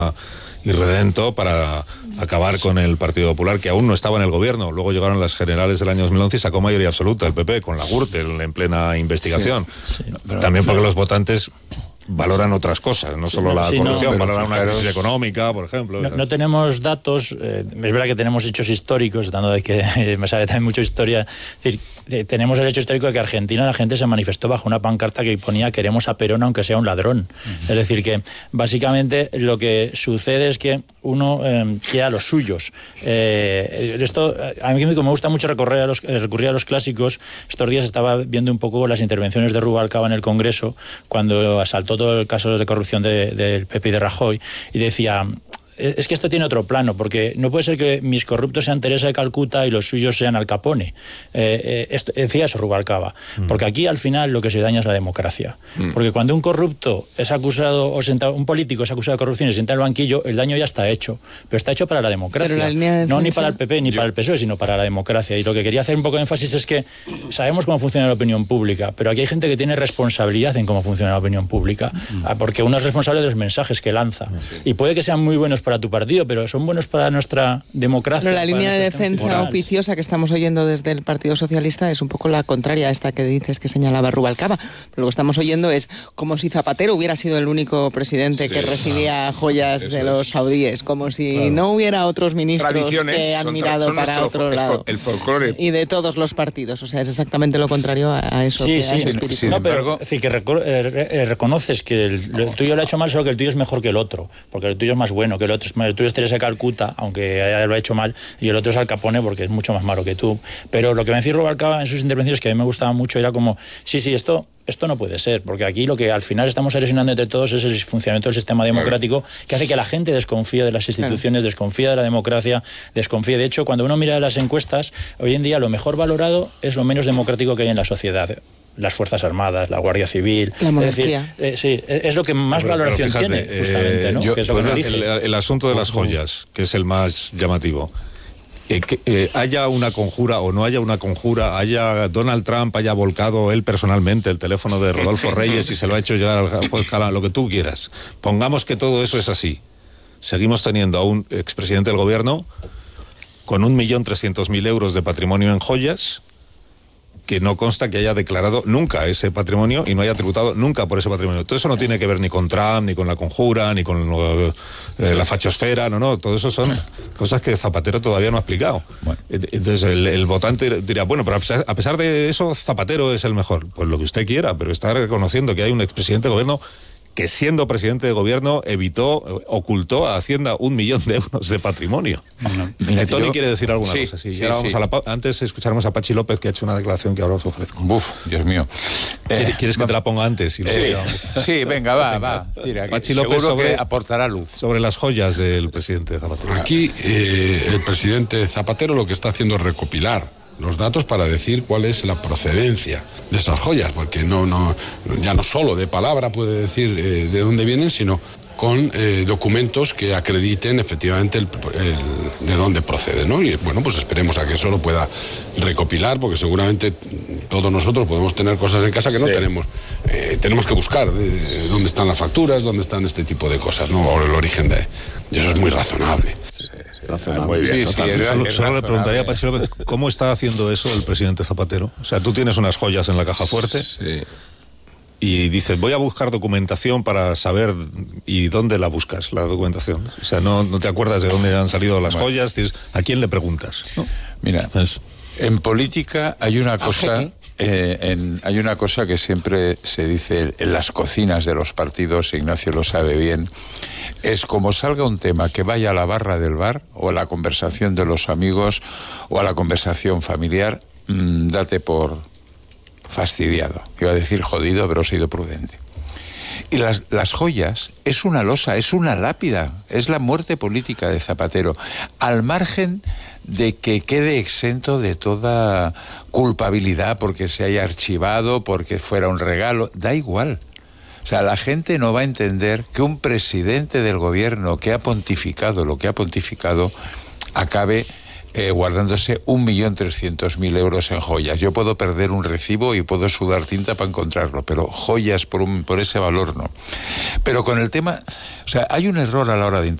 y Redento para acabar con el Partido Popular, que aún no estaba en el gobierno. Luego llegaron las generales del año 2011 y sacó mayoría absoluta el PP, con la Gürtel en plena investigación. También porque los votantes valoran otras cosas, no solo la corrupción, valoran una crisis económica, por ejemplo. No tenemos datos, es verdad que tenemos hechos históricos, dando de que me sabe también mucho historia. Es decir, tenemos el hecho histórico de que Argentina la gente se manifestó bajo una pancarta que ponía "queremos a Perón aunque sea un ladrón". Es decir, que básicamente lo que sucede es que uno quiere a los suyos. Esto, a mí me gusta mucho recurrir a los clásicos. Estos días estaba viendo un poco las intervenciones de Rubalcaba en el Congreso cuando asaltó todo el caso de corrupción del PP y de Rajoy, y decía: es que esto tiene otro plano, porque no puede ser que mis corruptos sean Teresa de Calcuta y los suyos sean Al Capone. Decía eso Rubalcaba, porque aquí al final lo que se daña es la democracia. Porque cuando un corrupto es acusado, un político es acusado de corrupción y se sienta en el banquillo, el daño ya está hecho, pero está hecho para la democracia. No ni para el PP ni para el PSOE, sino para la democracia. Y lo que quería hacer un poco de énfasis es que sabemos cómo funciona la opinión pública, pero aquí hay gente que tiene responsabilidad en cómo funciona la opinión pública, porque uno es responsable de los mensajes que lanza. Y puede que sean muy buenos para tu partido, pero son buenos para nuestra democracia. Pero la línea de defensa oficiosa que estamos oyendo desde el Partido Socialista es un poco la contraria a esta que dices que señalaba Rubalcaba. Pero lo que estamos oyendo es como si Zapatero hubiera sido el único presidente que recibía joyas de los saudíes, como si no hubiera otros ministros que han mirado para otro lado. El folclore. Y de todos los partidos. O sea, es exactamente lo contrario a eso. Pero es decir, que reconoces que el tuyo lo ha hecho mal, solo que el tuyo es mejor que el otro, porque el tuyo es más bueno que el otro. El tuyo es Teresa de Calcuta, aunque lo ha hecho mal, y el otro es Al Capone, porque es mucho más malo que tú. Pero lo que me decía Rubalcaba en sus intervenciones, que a mí me gustaba mucho, era como, esto no puede ser, porque aquí lo que al final estamos erosionando entre todos es el funcionamiento del sistema democrático, que hace que la gente desconfíe de las instituciones, desconfía de la democracia, desconfíe. De hecho, cuando uno mira las encuestas, hoy en día lo mejor valorado es lo menos democrático que hay en la sociedad. Las Fuerzas Armadas, la Guardia Civil. La monarquía. Es decir, es lo que más valoración tiene, justamente, ¿no? Que es lo que el asunto de las joyas, que es el más llamativo. Haya una conjura o no haya una conjura, haya Donald Trump haya volcado él personalmente el teléfono de Rodolfo Reyes y se lo ha hecho llegar al juez Calán, lo que tú quieras. Pongamos que todo eso es así. Seguimos teniendo a un expresidente del gobierno con 1.300.000 euros de patrimonio en joyas, que no consta que haya declarado nunca ese patrimonio y no haya tributado nunca por ese patrimonio. Todo eso no tiene que ver ni con Trump, ni con la conjura, ni con la fachosfera, no, todo eso son cosas que Zapatero todavía no ha explicado. Bueno. Entonces el votante dirá, bueno, pero a pesar de eso, Zapatero es el mejor. Pues lo que usted quiera, pero está reconociendo que hay un expresidente de gobierno que, siendo presidente de gobierno, ocultó a Hacienda 1 millón de euros de patrimonio. Mira, Tony quiere decir alguna cosa. Antes escucharemos a Pachi López, que ha hecho una declaración que ahora os ofrezco. Dios mío. ¿Quieres que te la ponga antes? Venga, va. Tira, Pachi López que aportará luz. Sobre las joyas del presidente Zapatero. Aquí el presidente Zapatero lo que está haciendo es recopilar los datos para decir cuál es la procedencia de esas joyas, porque ya no solo de palabra puede decir de dónde vienen, sino con documentos que acrediten efectivamente de dónde proceden, ¿no? Y bueno, pues esperemos a que eso lo pueda recopilar, porque seguramente todos nosotros podemos tener cosas en casa que no tenemos. Tenemos que buscar dónde están las facturas, dónde están este tipo de cosas, ¿no? O el origen de... Y eso es muy razonable. Muy bien. Solo le preguntaría a Pachi López, ¿cómo está haciendo eso el presidente Zapatero? O sea, tú tienes unas joyas en la caja fuerte y dices, voy a buscar documentación para saber, ¿y dónde la buscas, la documentación? O sea, no te acuerdas de dónde han salido las joyas, dices, ¿a quién le preguntas? ¿No? Mira, en política hay una cosa... hay una cosa que siempre se dice en las cocinas de los partidos, Ignacio lo sabe bien, es como salga un tema que vaya a la barra del bar, o a la conversación de los amigos, o a la conversación familiar, date por fastidiado. Iba a decir jodido, pero he sido prudente. Y las joyas es una losa, es una lápida, es la muerte política de Zapatero, al margen de que quede exento de toda culpabilidad porque se haya archivado, porque fuera un regalo, da igual. O sea, la gente no va a entender que un presidente del gobierno que ha pontificado lo que ha pontificado acabe guardándose 1.300.000 euros en joyas. Yo puedo perder un recibo y puedo sudar tinta para encontrarlo, pero joyas por ese valor no. Pero con el tema, o sea, hay un error a la hora de